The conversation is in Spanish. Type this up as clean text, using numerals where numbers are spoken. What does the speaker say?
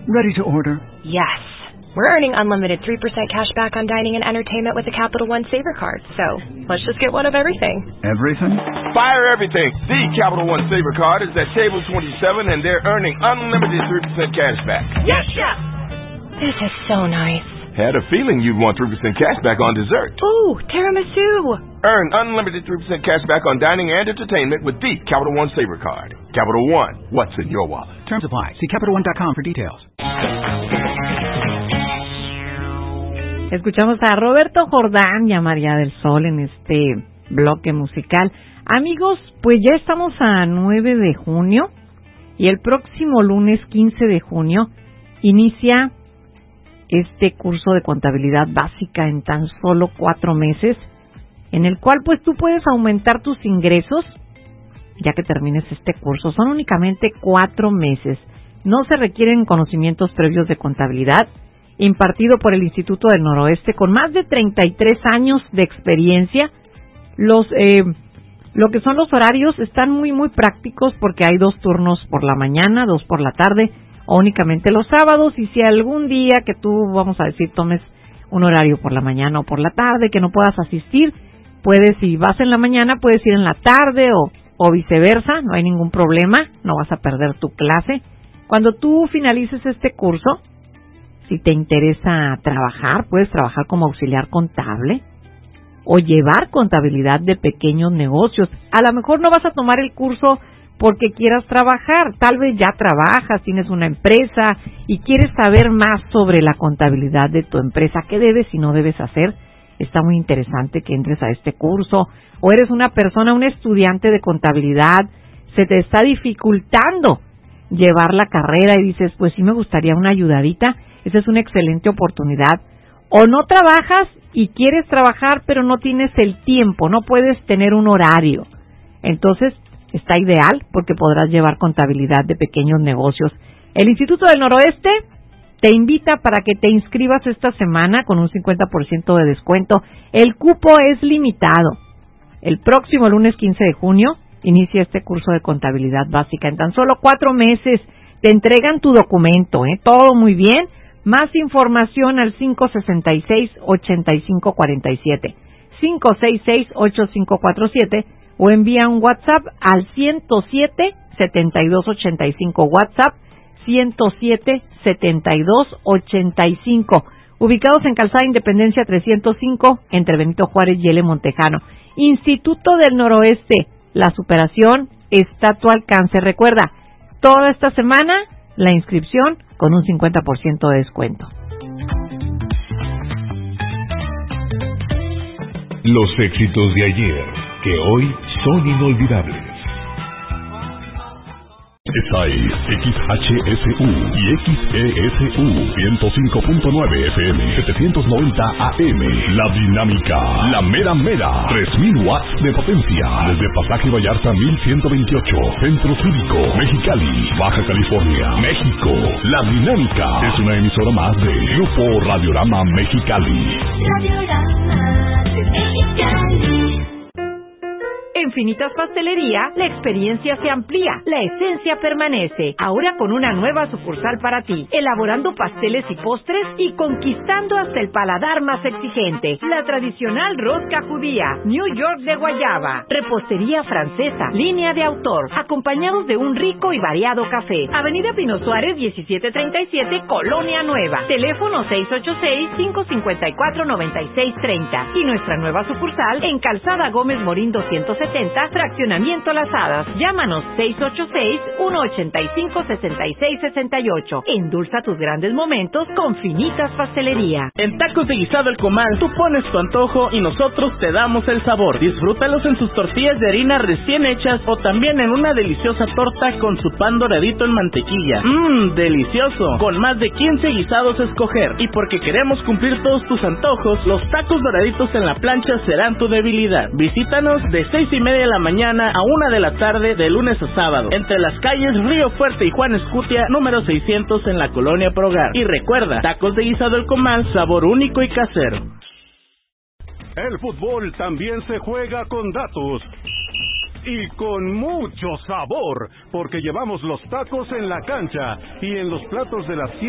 Ready to order? Yes. We're earning unlimited 3% cash back on dining and entertainment with the Capital One Saver Card. So, let's just get one of everything. Everything? Fire everything. The Capital One Saver Card is at table 27 and they're earning unlimited 3% cash back. Yes, Chef! This is so nice. Had a feeling you'd want 3% cash back on dessert. Ooh, tiramisu! Earn unlimited 3% cash back on dining and entertainment with the Capital One Saver Card. Capital One, what's in your wallet? Terms apply. See CapitalOne.com for details. Escuchamos a Roberto Jordán y a María del Sol en este bloque musical. Amigos, pues ya estamos a 9 de junio y el próximo lunes 15 de junio inicia este curso de contabilidad básica en tan solo 4 meses, en el cual pues tú puedes aumentar tus ingresos ya que termines este curso. Son únicamente 4 meses. No se requieren conocimientos previos de contabilidad, impartido por el Instituto del Noroeste con más de 33 años de experiencia. Lo que son los horarios están muy prácticos porque hay 2 turnos por la mañana, 2 por la tarde, o únicamente los sábados. Y si algún día que tú, vamos a decir, tomes un horario por la mañana o por la tarde que no puedas asistir, puedes, si vas en la mañana, puedes ir en la tarde o viceversa, no hay ningún problema, no vas a perder tu clase. Cuando tú finalices este curso, si te interesa trabajar, puedes trabajar como auxiliar contable o llevar contabilidad de pequeños negocios. A lo mejor no vas a tomar el curso porque quieras trabajar, tal vez ya trabajas, tienes una empresa y quieres saber más sobre la contabilidad de tu empresa, qué debes y no debes hacer. Está muy interesante que entres a este curso. O eres una persona, un estudiante de contabilidad, se te está dificultando llevar la carrera y dices, pues sí me gustaría una ayudadita. Esa es una excelente oportunidad. O no trabajas y quieres trabajar, pero no tienes el tiempo, no puedes tener un horario. Entonces, está ideal porque podrás llevar contabilidad de pequeños negocios. El Instituto del Noroeste te invita para que te inscribas esta semana con un 50% de descuento. El cupo es limitado. El próximo lunes 15 de junio inicia este curso de contabilidad básica. En tan solo 4 meses te entregan tu documento, todo muy bien. Más información al 566-8547, 566-8547 o envía un WhatsApp al 107-7285, WhatsApp 107-7285. Ubicados en Calzada Independencia 305, entre Benito Juárez y L. Montejano. Instituto del Noroeste, la superación está a tu alcance. Recuerda, toda esta semana la inscripción con un 50% de descuento. Los éxitos de ayer, que hoy son inolvidables. Esta es XHSU y XESU 105.9 FM 790 AM. La dinámica, la mera 3000 watts de potencia. Desde Pasaje Vallarta 1128, Centro Cívico, Mexicali, Baja California, México. La dinámica es una emisora más de Grupo Radiorama Mexicali. Radiorama Mexicali. En Finitas Pastelería, la experiencia se amplía, la esencia permanece. Ahora con una nueva sucursal para ti, elaborando pasteles y postres y conquistando hasta el paladar más exigente. La tradicional rosca judía, New York de guayaba, repostería francesa, línea de autor, acompañados de un rico y variado café. Avenida Pino Suárez 1737, Colonia Nueva. Teléfono 686-554-9630. Y nuestra nueva sucursal en Calzada Gómez Morín 270, Fraccionamiento Las Hadas. Llámanos 686-185-6668. Endulza tus grandes momentos con Finitas Pastelería. En Tacos de Guisado El Comal, tú pones tu antojo y nosotros te damos el sabor. Disfrútalos en sus tortillas de harina recién hechas o también en una deliciosa torta con su pan doradito en mantequilla. Delicioso. Con más de 15 guisados a escoger. Y porque queremos cumplir todos tus antojos, los tacos doraditos en la plancha serán tu debilidad. Visítanos de 6:30 de la mañana a 1 de la tarde de lunes a sábado, entre las calles Río Fuerte y Juan Escutia, número 600 en la Colonia Progar. Y recuerda, Tacos de Guisado El Comal, sabor único y casero. El fútbol también se juega con datos y con mucho sabor, porque llevamos los tacos en la cancha y en los platos de las